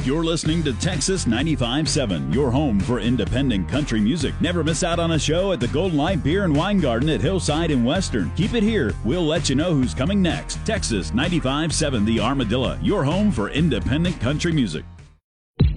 You're listening to Texas 95.7, your home for independent country music. Never miss out on a show at the Golden Light Beer and Wine Garden at Hillside and Western. Keep it here. We'll let you know who's coming next. Texas 95.7, The Armadillo, your home for independent country music.